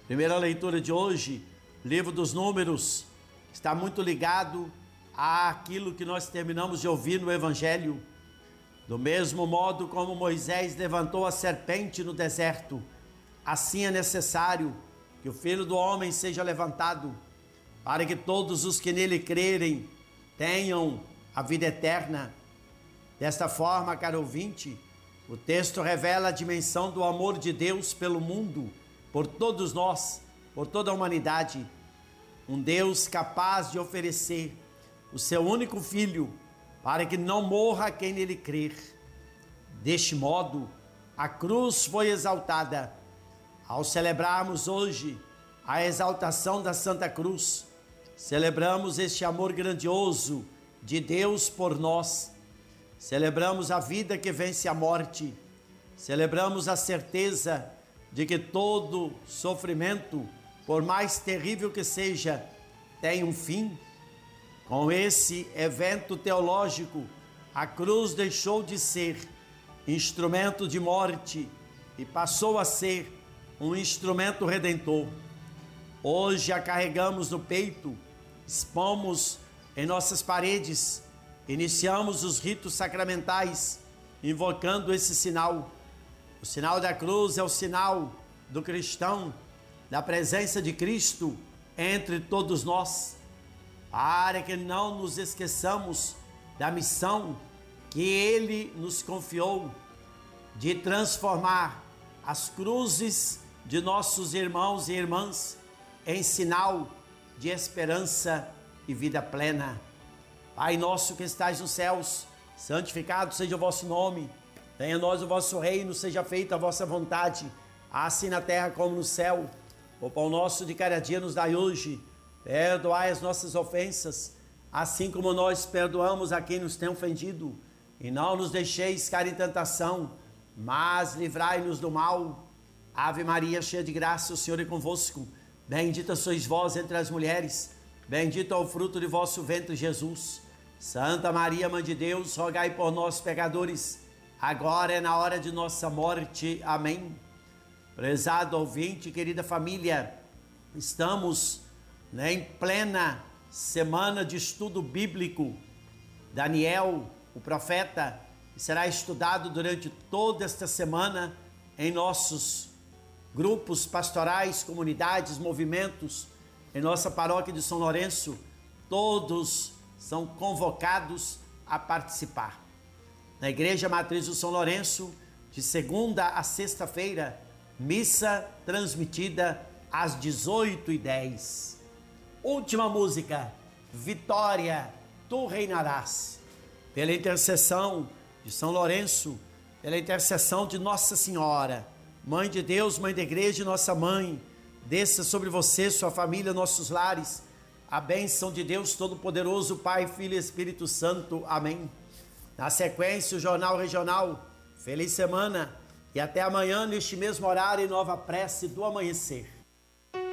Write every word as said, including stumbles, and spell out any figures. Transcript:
Primeira leitura de hoje, livro dos Números, está muito ligado àquilo que nós terminamos de ouvir no Evangelho. Do mesmo modo como Moisés levantou a serpente no deserto, assim é necessário que o Filho do Homem seja levantado, para que todos os que nele crerem tenham a vida eterna. Desta forma, caro ouvinte, o texto revela a dimensão do amor de Deus pelo mundo, por todos nós, por toda a humanidade. Um Deus capaz de oferecer o seu único Filho, para que não morra quem nele crer. Deste modo, a cruz foi exaltada. Ao celebrarmos hoje a exaltação da Santa Cruz, celebramos este amor grandioso de Deus por nós. Celebramos a vida que vence a morte. Celebramos a certeza de que todo sofrimento, por mais terrível que seja, tem um fim. Com esse evento teológico, a cruz deixou de ser instrumento de morte e passou a ser um instrumento redentor. Hoje a carregamos no peito, expomos em nossas paredes, iniciamos os ritos sacramentais, invocando esse sinal. O sinal da cruz é o sinal do cristão, da presença de Cristo entre todos nós, para que não nos esqueçamos da missão que Ele nos confiou, de transformar as cruzes de nossos irmãos e irmãs em sinal de esperança e vida plena. Pai nosso que estais nos céus, santificado seja o vosso nome. Venha a nós o vosso reino, seja feita a vossa vontade, assim na terra como no céu. O pão nosso de cada dia nos dai hoje. Perdoai as nossas ofensas, assim como nós perdoamos a quem nos tem ofendido. E não nos deixeis cair em tentação, mas livrai-nos do mal. Ave Maria, cheia de graça, o Senhor é convosco. Bendita sois vós entre as mulheres, bendito é o fruto de vosso ventre, Jesus. Santa Maria, Mãe de Deus, rogai por nós, pecadores, agora é na hora de nossa morte. Amém. Prezado ouvinte, querida família, estamos, né, em plena semana de estudo bíblico. Daniel, o profeta, será estudado durante toda esta semana em nossos grupos pastorais, comunidades, movimentos, em nossa paróquia de São Lourenço. Todos são convocados a participar. Na Igreja Matriz do São Lourenço, de segunda a sexta-feira, missa transmitida às dezoito e dez. Última música, Vitória, Tu Reinarás. Pela intercessão de São Lourenço, pela intercessão de Nossa Senhora, Mãe de Deus, Mãe da Igreja e Nossa Mãe, desça sobre você, sua família, nossos lares, a bênção de Deus Todo-Poderoso, Pai, Filho e Espírito Santo. Amém. Na sequência, o Jornal Regional. Feliz semana e até amanhã neste mesmo horário em nova prece do amanhecer.